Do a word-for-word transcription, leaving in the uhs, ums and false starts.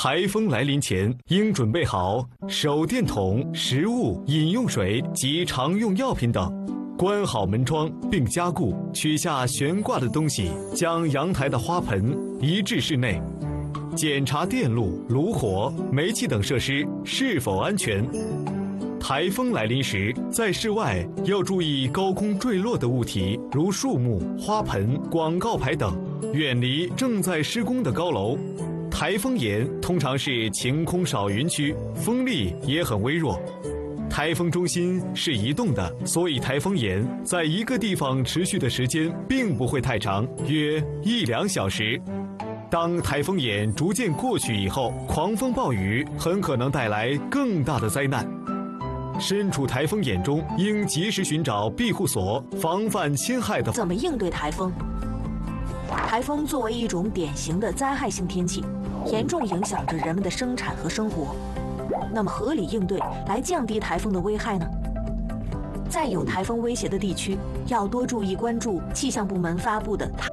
台风来临前，应准备好手电筒、食物、饮用水及常用药品等。关好门窗并加固，取下悬挂的东西，将阳台的花盆移至室内。检查电路、炉火、煤气等设施是否安全。台风来临时，在室外要注意高空坠落的物体，如树木、花盆、广告牌等，远离正在施工的高楼。台风眼通常是晴空少云区，风力也很微弱。台风中心是移动的，所以台风眼在一个地方持续的时间并不会太长，约一两小时。当台风眼逐渐过去以后，狂风暴雨很可能带来更大的灾难。身处台风眼中，应及时寻找庇护所，防范侵害的。 怎么应对台风？台风作为一种典型的灾害性天气，严重影响着人们的生产和生活。那么合理应对来降低台风的危害呢？在有台风威胁的地区，要多注意关注气象部门发布的台